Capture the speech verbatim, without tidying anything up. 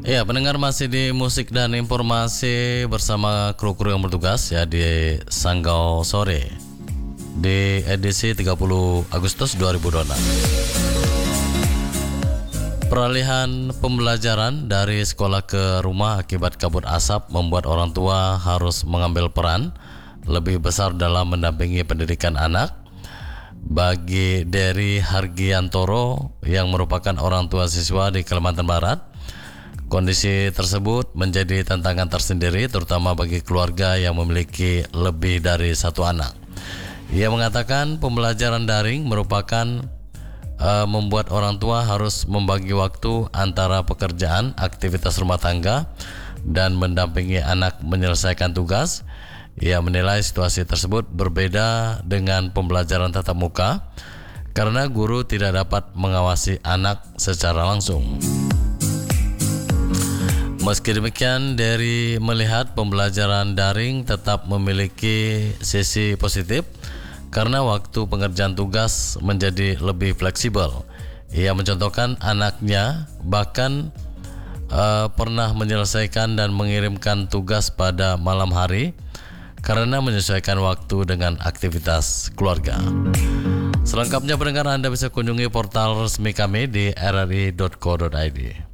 Ya, pendengar masih di musik dan informasi bersama kru-kru yang bertugas ya di Sanggau Sore di edisi tiga puluh Agustus dua ribu dua puluh enam. Peralihan pembelajaran dari sekolah ke rumah akibat kabut asap membuat orang tua harus mengambil peran lebih besar dalam mendampingi pendidikan anak. Bagi Dery Hargiantoro yang merupakan orang tua siswa di Kalimantan Barat, kondisi tersebut menjadi tantangan tersendiri terutama bagi keluarga yang memiliki lebih dari satu anak. Ia mengatakan pembelajaran daring merupakan uh, membuat orang tua harus membagi waktu antara pekerjaan, aktivitas rumah tangga, dan mendampingi anak menyelesaikan tugas. Ia menilai situasi tersebut berbeda dengan pembelajaran tatap muka karena guru tidak dapat mengawasi anak secara langsung. Meski demikian, Dery melihat pembelajaran daring tetap memiliki sisi positif karena waktu pengerjaan tugas menjadi lebih fleksibel. Ia mencontohkan anaknya bahkan uh, pernah menyelesaikan dan mengirimkan tugas pada malam hari karena menyesuaikan waktu dengan aktivitas keluarga. Selengkapnya pendengar, Anda bisa kunjungi portal resmi kami di r r i dot co dot i d.